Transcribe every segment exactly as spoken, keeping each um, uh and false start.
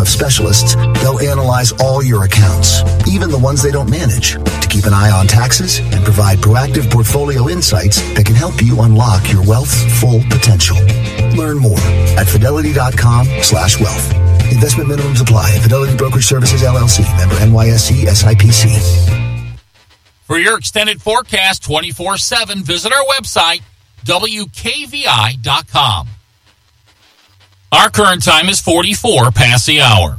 of specialists, they'll analyze all your accounts, even the ones they don't manage, to keep an eye on taxes and provide proactive portfolio insights that can help you unlock your wealth's full potential. Learn more at fidelity.com slash wealth. Investment minimums apply. Fidelity Brokerage Services, L L C. Member N Y S E, S I P C. For your extended forecast twenty-four seven, visit our website, W K V I dot com. Our current time is forty-four past the hour.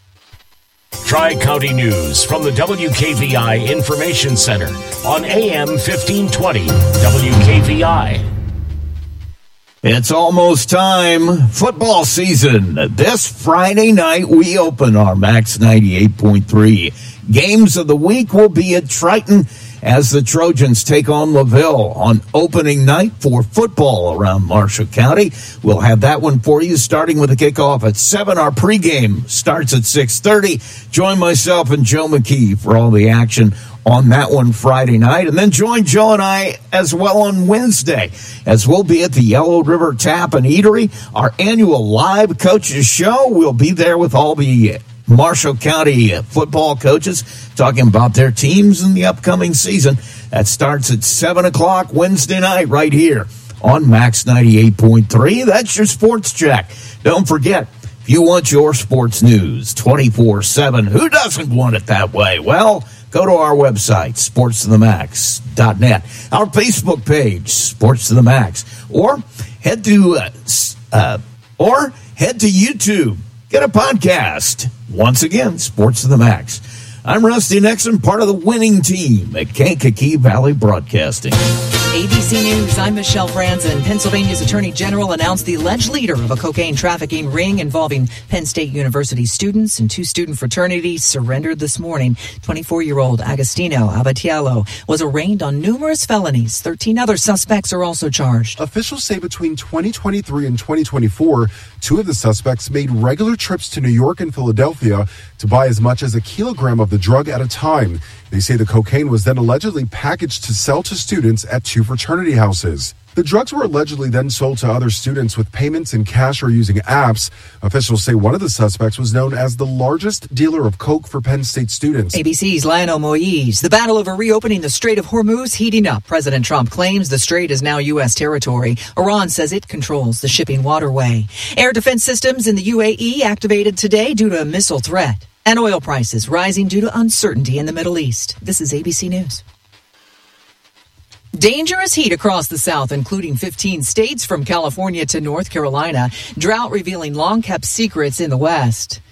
Tri-County News from the W K V I Information Center on A M fifteen twenty W K V I. It's almost time. Football season. This Friday night, we open our Max ninety-eight point three. Games of the week will be at Triton as the Trojans take on LaVille on opening night for football around Marshall County. We'll have that one for you starting with a kickoff at seven. Our pregame starts at six thirty. Join myself and Joe McKee for all the action on that one Friday night. And then join Joe and I as well on Wednesday as we'll be at the Yellow River Tap and Eatery, our annual live coaches show. We'll be there with all the Marshall County football coaches talking about their teams in the upcoming season. That starts at seven o'clock Wednesday night right here on Max ninety-eight point three. That's your Sports Check. Don't forget, if you want your sports news twenty-four seven, who doesn't want it that way? Well, go to our website, sports to the max dot net, our Facebook page, Sports to the Max, or head to uh, uh, or head to YouTube. Get a podcast. Once again, Sports to the Max. I'm Rusty Nixon, part of the winning team at Kankakee Valley Broadcasting. A B C News, I'm Michelle Franzen. Pennsylvania's Attorney General announced the alleged leader of a cocaine trafficking ring involving Penn State University students and two student fraternities surrendered this morning. twenty-four-year-old Agostino Abatiello was arraigned on numerous felonies. thirteen other suspects are also charged. Officials say between twenty twenty-three and twenty twenty-four, two of the suspects made regular trips to New York and Philadelphia to buy as much as a kilogram of the drug at a time. They say the cocaine was then allegedly packaged to sell to students at two fraternity houses. The drugs were allegedly then sold to other students with payments in cash or using apps. Officials say one of the suspects was known as the largest dealer of coke for Penn State students. A B C's Lionel Moise. The battle over reopening the Strait of Hormuz heating up. President Trump claims the strait is now U S territory. Iran says it controls the shipping waterway. Air defense systems in the U A E activated today due to a missile threat. And oil prices rising due to uncertainty in the Middle East. This is A B C News. Dangerous heat across the South, including fifteen states from California to North Carolina. Drought revealing long-kept secrets in the West.